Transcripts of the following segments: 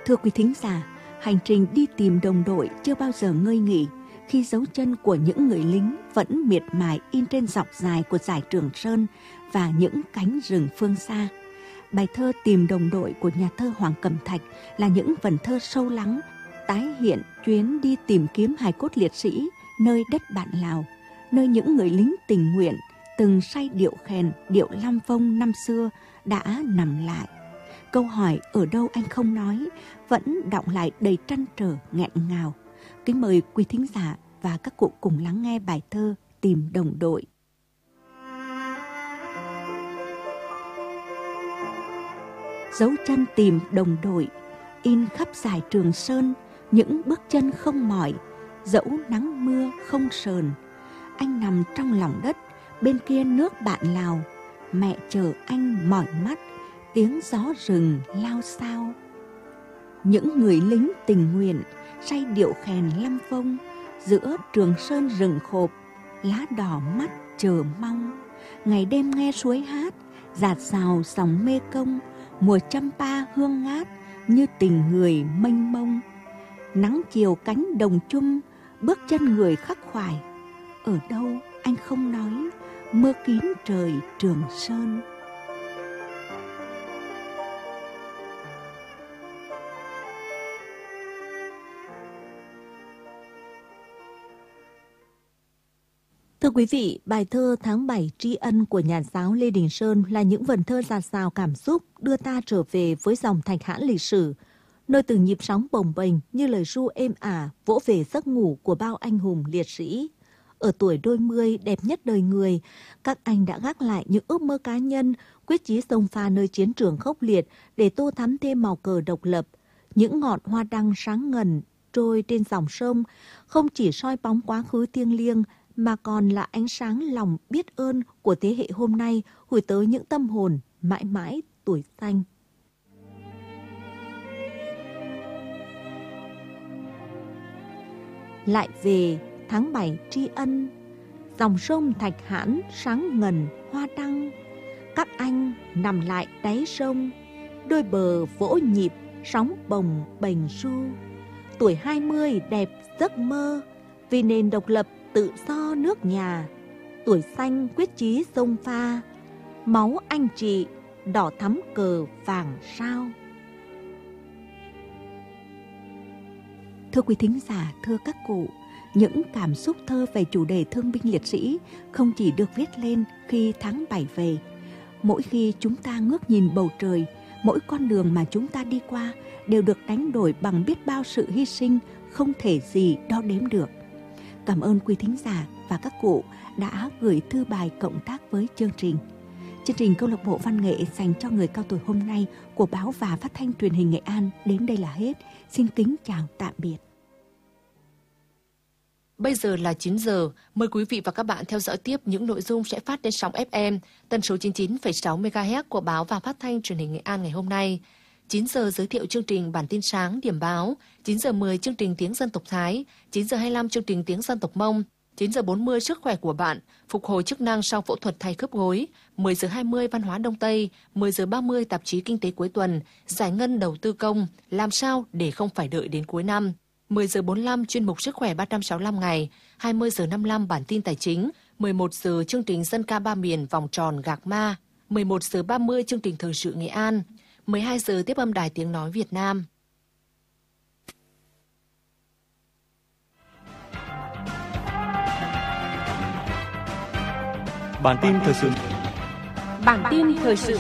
Thưa quý thính giả, hành trình đi tìm đồng đội chưa bao giờ ngơi nghỉ khi dấu chân của những người lính vẫn miệt mài in trên dọc dài của dải Trường Sơn và những cánh rừng phương xa. Bài thơ Tìm đồng đội của nhà thơ Hoàng Cẩm Thạch là những vần thơ sâu lắng, tái hiện chuyến đi tìm kiếm hài cốt liệt sĩ nơi đất bạn Lào, nơi những người lính tình nguyện từng say điệu khèn, điệu Lam Vông năm xưa đã nằm lại. Câu hỏi ở đâu anh không nói vẫn đọng lại đầy trăn trở nghẹn ngào. Kính mời quý thính giả và các cụ cùng lắng nghe bài thơ Tìm đồng đội. Dấu chân tìm đồng đội, in khắp dải Trường Sơn, những bước chân không mỏi, dẫu nắng mưa không sờn. Anh nằm trong lòng đất, bên kia nước bạn Lào, mẹ chờ anh mỏi mắt, tiếng gió rừng lao xao. Những người lính tình nguyện say điệu khèn Lam Vông giữa Trường Sơn rừng khộp, lá đỏ mắt chờ mong. Ngày đêm nghe suối hát, dạt dào dòng Mê Công, mùa Champa hương ngát như tình người mênh mông. Nắng chiều cánh đồng chum, bước chân người khắc khoải. Ở đâu anh không nói, mưa kín trời Trường Sơn. Thưa quý vị, bài thơ Tháng 7 tri ân của nhà giáo Lê Đình Sơn là những vần thơ dạt dào cảm xúc đưa ta trở về với dòng Thạch Hãn lịch sử, nơi từng nhịp sóng bồng bềnh như lời ru êm ả vỗ về giấc ngủ của bao anh hùng liệt sĩ. Ở tuổi đôi mươi đẹp nhất đời người, các anh đã gác lại những ước mơ cá nhân, quyết chí xông pha nơi chiến trường khốc liệt để tô thắm thêm màu cờ độc lập. Những ngọn hoa đăng sáng ngần trôi trên dòng sông không chỉ soi bóng quá khứ thiêng liêng mà còn là ánh sáng lòng biết ơn của thế hệ hôm nay gửi tới những tâm hồn mãi mãi tuổi xanh. Lại về tháng 7 tri ân, dòng sông Thạch Hãn sáng ngần hoa đăng. Các anh nằm lại đáy sông, đôi bờ vỗ nhịp sóng bồng bềnh ru. Tuổi 20 đẹp giấc mơ vì nền độc lập tự do nước nhà. Tuổi xanh quyết chí xông pha, máu anh chị đỏ thắm cờ vàng sao. Thưa quý thính giả, thưa các cụ, những cảm xúc thơ về chủ đề thương binh liệt sĩ không chỉ được viết lên khi tháng 7 về. Mỗi khi chúng ta ngước nhìn bầu trời, mỗi con đường mà chúng ta đi qua đều được đánh đổi bằng biết bao sự hy sinh không thể gì đo đếm được. Cảm ơn quý thính giả và các cụ đã gửi thư bài cộng tác với chương trình. Chương trình Câu lạc bộ Văn nghệ dành cho người cao tuổi hôm nay của báo và phát thanh truyền hình Nghệ An đến đây là hết. Xin kính chào tạm biệt. Bây giờ là 9 giờ, mời quý vị và các bạn theo dõi tiếp những nội dung sẽ phát trên sóng FM tần số 99,6 MHz của báo và phát thanh truyền hình Nghệ An ngày hôm nay. 9 giờ giới thiệu chương trình Bản tin sáng điểm báo, 9 giờ 10 chương trình Tiếng dân tộc Thái, 9 giờ 25 chương trình Tiếng dân tộc Mông, 9 giờ 40 sức khỏe của bạn, phục hồi chức năng sau phẫu thuật thay khớp gối, 10 giờ 20 văn hóa Đông Tây, 10 giờ 30 tạp chí Kinh tế cuối tuần, giải ngân đầu tư công, làm sao để không phải đợi đến cuối năm. 10 giờ 45 chuyên mục sức khỏe 365 ngày, 20 giờ 55 bản tin tài chính, 11 giờ chương trình dân ca ba miền vòng tròn gạc ma, 11 giờ 30 chương trình thời sự Nghệ An, 12 giờ tiếp âm đài tiếng nói Việt Nam. Bản tin thời sự. Bản tin thời sự.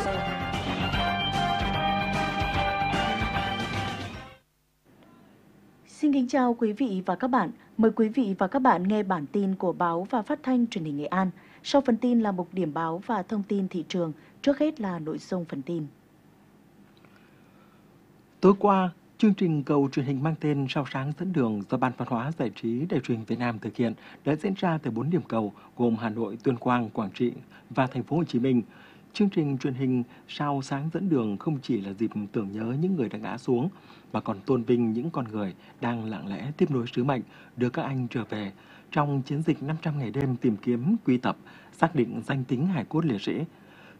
Xin kính chào quý vị và các bạn. Mời quý vị và các bạn nghe bản tin của báo và phát thanh truyền hình Nghệ An. Sau phần tin là mục điểm báo và thông tin thị trường. Trước hết là nội dung phần tin. Tối qua, chương trình cầu truyền hình mang tên Sao sáng dẫn đường do Ban Văn hóa Giải trí Đài truyền Việt Nam thực hiện đã diễn ra tại 4 điểm cầu gồm Hà Nội, Tuyên Quang, Quảng Trị và Thành phố Hồ Chí Minh. Chương trình truyền hình Sao sáng dẫn đường không chỉ là dịp tưởng nhớ những người đã ngã xuống mà còn tôn vinh những con người đang lặng lẽ tiếp nối sứ mệnh đưa các anh trở về trong chiến dịch 500 ngày đêm tìm kiếm, quy tập, xác định danh tính hài cốt liệt sĩ.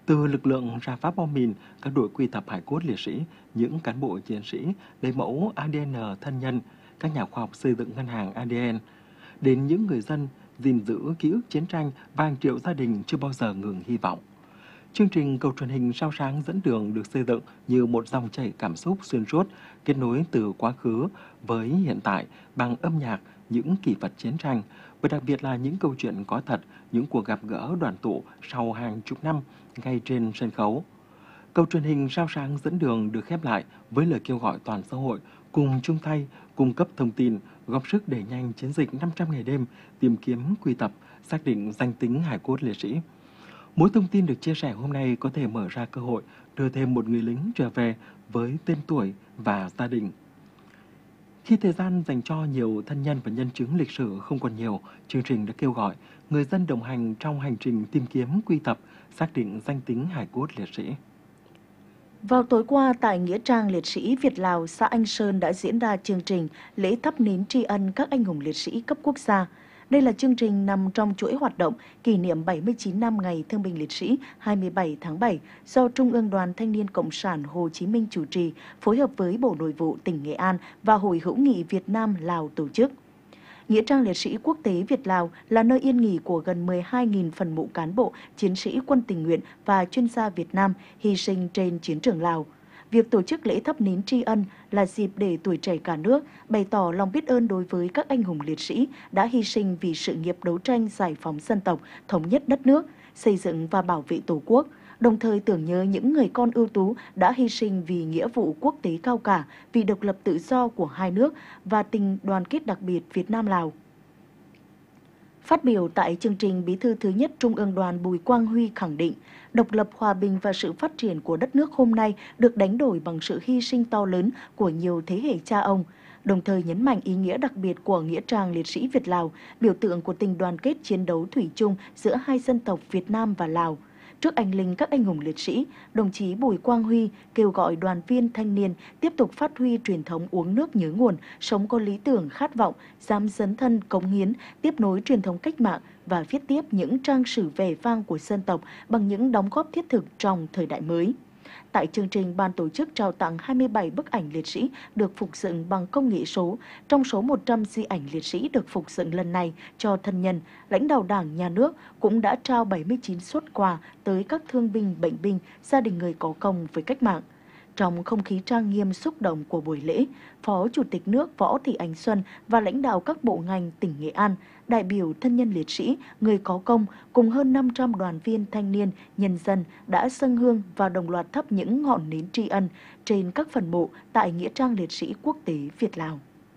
Từ lực lượng rà phá bom mìn, các đội quy tập hài cốt liệt sĩ, những cán bộ chiến sĩ lấy mẫu ADN thân nhân, các nhà khoa học xây dựng ngân hàng ADN, đến những người dân gìn giữ ký ức chiến tranh và hàng triệu gia đình chưa bao giờ ngừng hy vọng. Chương trình Cầu truyền hình Sao sáng dẫn đường được xây dựng như một dòng chảy cảm xúc xuyên suốt, kết nối từ quá khứ với hiện tại bằng âm nhạc, những kỷ vật chiến tranh, và đặc biệt là những câu chuyện có thật, những cuộc gặp gỡ đoàn tụ sau hàng chục năm ngay trên sân khấu. Cầu truyền hình Sao sáng dẫn đường được khép lại với lời kêu gọi toàn xã hội cùng chung tay, cung cấp thông tin, góp sức đẩy nhanh chiến dịch 500 ngày đêm, tìm kiếm, quy tập, xác định danh tính hài cốt liệt sĩ. Mỗi thông tin được chia sẻ hôm nay có thể mở ra cơ hội đưa thêm một người lính trở về với tên tuổi và gia đình. Khi thời gian dành cho nhiều thân nhân và nhân chứng lịch sử không còn nhiều, chương trình đã kêu gọi người dân đồng hành trong hành trình tìm kiếm, quy tập, xác định danh tính hài cốt liệt sĩ. Vào tối qua, tại Nghĩa trang liệt sĩ Việt-Lào, xã Anh Sơn đã diễn ra chương trình lễ thắp nến tri ân các anh hùng liệt sĩ cấp quốc gia. Đây là chương trình nằm trong chuỗi hoạt động kỷ niệm 79 năm Ngày Thương binh Liệt sĩ 27 tháng 7 do Trung ương Đoàn Thanh niên Cộng sản Hồ Chí Minh chủ trì, phối hợp với Bộ Nội vụ tỉnh Nghệ An và Hội hữu nghị Việt Nam-Lào tổ chức. Nghĩa trang liệt sĩ quốc tế Việt-Lào là nơi yên nghỉ của gần 12.000 phần mộ cán bộ, chiến sĩ quân tình nguyện và chuyên gia Việt Nam hy sinh trên chiến trường Lào. Việc tổ chức lễ thắp nến tri ân là dịp để tuổi trẻ cả nước bày tỏ lòng biết ơn đối với các anh hùng liệt sĩ đã hy sinh vì sự nghiệp đấu tranh giải phóng dân tộc, thống nhất đất nước, xây dựng và bảo vệ Tổ quốc, đồng thời tưởng nhớ những người con ưu tú đã hy sinh vì nghĩa vụ quốc tế cao cả, vì độc lập tự do của hai nước và tình đoàn kết đặc biệt Việt Nam-Lào. Phát biểu tại chương trình, Bí thư thứ nhất Trung ương Đoàn Bùi Quang Huy khẳng định, độc lập, hòa bình và sự phát triển của đất nước hôm nay được đánh đổi bằng sự hy sinh to lớn của nhiều thế hệ cha ông, đồng thời nhấn mạnh ý nghĩa đặc biệt của Nghĩa trang liệt sĩ Việt-Lào, biểu tượng của tình đoàn kết chiến đấu thủy chung giữa hai dân tộc Việt Nam và Lào. Trước anh linh các anh hùng liệt sĩ, đồng chí Bùi Quang Huy kêu gọi đoàn viên thanh niên tiếp tục phát huy truyền thống uống nước nhớ nguồn, sống có lý tưởng, khát vọng, dám dấn thân, cống hiến, tiếp nối truyền thống cách mạng và viết tiếp những trang sử vẻ vang của dân tộc bằng những đóng góp thiết thực trong thời đại mới. Tại chương trình, ban tổ chức trao tặng 27 bức ảnh liệt sĩ được phục dựng bằng công nghệ số. Trong số 100 di ảnh liệt sĩ được phục dựng lần này cho thân nhân, lãnh đạo Đảng, Nhà nước cũng đã trao 79 suất quà tới các thương binh, bệnh binh, gia đình người có công với cách mạng. Trong không khí trang nghiêm xúc động của buổi lễ, Phó Chủ tịch nước Võ Thị Ánh Xuân và lãnh đạo các bộ ngành tỉnh Nghệ An, đại biểu thân nhân liệt sĩ, người có công cùng hơn 500 đoàn viên thanh niên, nhân dân đã dâng hương và đồng loạt thắp những ngọn nến tri ân trên các phần mộ tại Nghĩa trang liệt sĩ quốc tế Việt-Lào.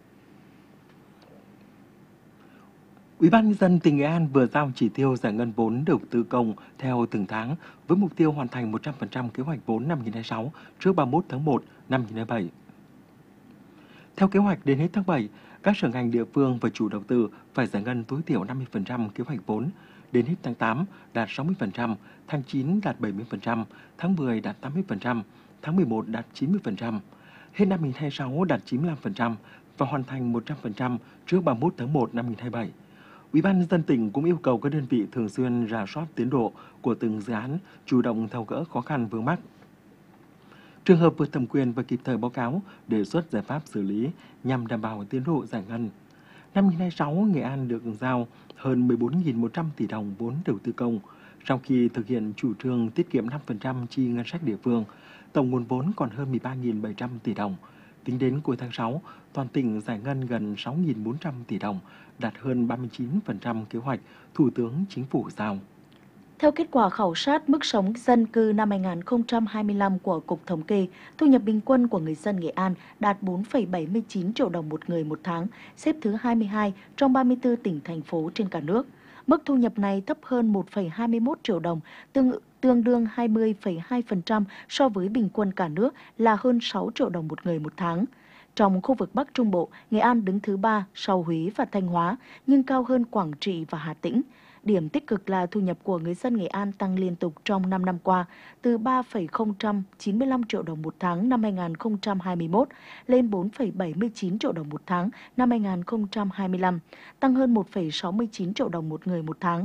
Ủy ban nhân dân tỉnh Nghệ An vừa giao chỉ tiêu giải ngân vốn đầu tư công theo từng tháng với mục tiêu hoàn thành 100% kế hoạch vốn năm 2026 trước 31 tháng 1 năm 2027. Theo kế hoạch, đến hết tháng 7, các sở ngành địa phương và chủ đầu tư phải giải ngân tối thiểu 50% kế hoạch vốn. Đến hết tháng 8 đạt 60%, tháng 9 đạt 70%, tháng 10 đạt 80%, tháng 11 đạt 90%. Hết năm 2026 đạt 95% và hoàn thành 100% trước 31 tháng 1 năm 2027. Ủy ban nhân dân tỉnh cũng yêu cầu các đơn vị thường xuyên rà soát tiến độ của từng dự án, chủ động tháo gỡ khó khăn vướng mắc. Trường hợp vượt thẩm quyền và kịp thời báo cáo, đề xuất giải pháp xử lý nhằm đảm bảo tiến độ giải ngân. Năm 2026, Nghệ An được giao hơn 14.100 tỷ đồng vốn đầu tư công. Sau khi thực hiện chủ trương tiết kiệm 5% chi ngân sách địa phương, tổng nguồn vốn còn hơn 13.700 tỷ đồng. Tính đến cuối tháng 6, toàn tỉnh giải ngân gần 6.400 tỷ đồng, đạt hơn 39% kế hoạch Thủ tướng Chính phủ giao. Theo kết quả khảo sát mức sống dân cư năm 2025 của Cục Thống kê, thu nhập bình quân của người dân Nghệ An đạt 4,79 triệu đồng một người một tháng, xếp thứ 22 trong 34 tỉnh, thành phố trên cả nước. Mức thu nhập này thấp hơn 1,21 triệu đồng, tương đương 20,2% so với bình quân cả nước là hơn 6 triệu đồng một người một tháng. Trong khu vực Bắc Trung Bộ, Nghệ An đứng thứ 3 sau Huế và Thanh Hóa, nhưng cao hơn Quảng Trị và Hà Tĩnh. Điểm tích cực là thu nhập của người dân Nghệ An tăng liên tục trong 5 năm qua, từ 3,095 triệu đồng một tháng năm 2021 lên 4,79 triệu đồng một tháng năm 2025, tăng hơn 1,69 triệu đồng một người một tháng